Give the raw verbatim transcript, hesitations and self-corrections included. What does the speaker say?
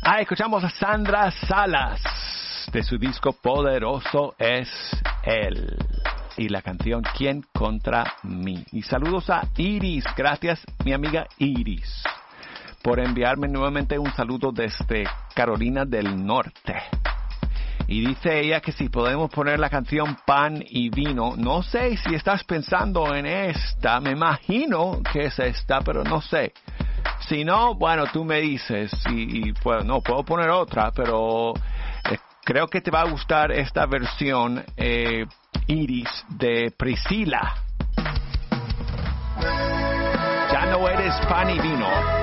Ah, escuchamos a Sandra Salas de su disco Poderoso es Él y la canción ¿Quién contra mí? Y saludos a Iris, gracias mi amiga Iris por enviarme nuevamente un saludo desde Carolina del Norte. Y dice ella que si podemos poner la canción Pan y Vino. No sé si estás pensando en esta, me imagino que es esta, pero no sé. Si no, bueno, tú me dices, y, y pues no, puedo poner otra, pero eh, creo que te va a gustar esta versión, eh, Iris, de Priscila. Ya no eres pan y vino.